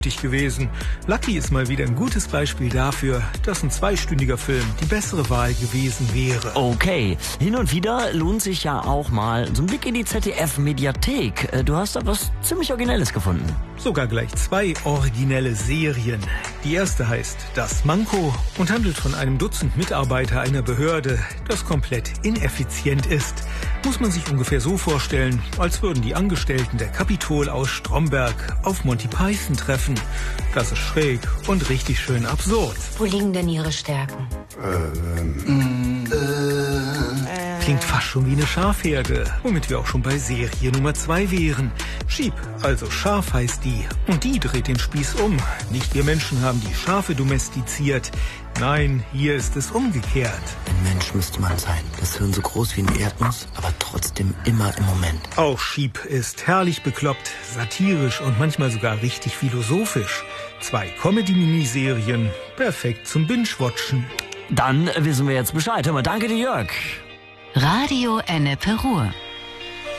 gewesen. Lucky ist mal wieder ein gutes Beispiel dafür, dass ein zweistündiger Film die bessere Wahl gewesen wäre. Okay, hin und wieder lohnt sich ja auch mal so ein Blick in die ZDF-Mediathek. Du hast da was ziemlich Originelles gefunden. Sogar gleich 2 originelle Serien. Die erste heißt Das Manko und handelt von einem Dutzend Mitarbeiter einer Behörde, das komplett ineffizient ist. Muss man sich ungefähr so vorstellen, als würden die Angestellten der Capitol aus Stromberg auf Monty Python treffen. Das ist schräg und richtig schön absurd. Wo liegen denn Ihre Stärken? Klingt fast schon wie eine Schafherde, womit wir auch schon bei Serie Nummer 2 wären. Sheep, also Schaf heißt die. Und die dreht den Spieß um. Nicht wir Menschen haben die Schafe domestiziert. Nein, hier ist es umgekehrt. Ein Mensch müsste man sein. Das Hirn so groß wie eine Erdnuss, aber trotzdem immer im Moment. Auch Sheep ist herrlich bekloppt, satirisch und manchmal sogar richtig philosophisch. 2 Comedy-Miniserien, perfekt zum Binge-Watchen. Dann wissen wir jetzt Bescheid. Hör mal, danke dir, Jörg. Radio Ennepe Ruhr.